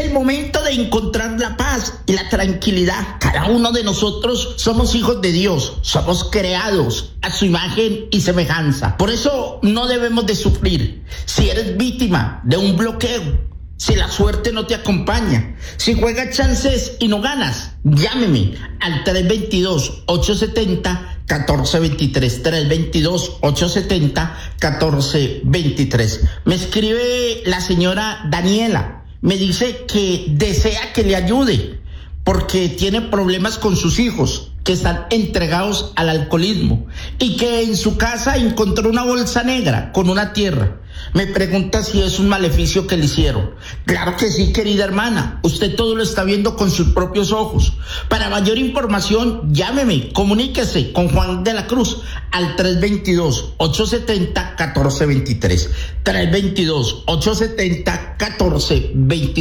el momento de encontrar la paz y la tranquilidad. Cada uno de nosotros somos hijos de Dios, somos creados a su imagen y semejanza. Por eso no debemos de sufrir. Si eres víctima de un bloqueo, si la suerte no te acompaña, si juegas chances y no ganas, llámeme al 322-870-1423, 322-870-1423. Me escribe la señora Daniela, me dice que desea que le ayude porque tiene problemas con sus hijos que están entregados al alcoholismo y que en su casa encontró una bolsa negra con una tierra. Me pregunta si es un maleficio que le hicieron. Claro que sí, querida hermana. Usted todo lo está viendo con sus propios ojos. Para mayor información, llámeme, comuníquese con Juan de la Cruz al 322-870-1423. 322-870-1423.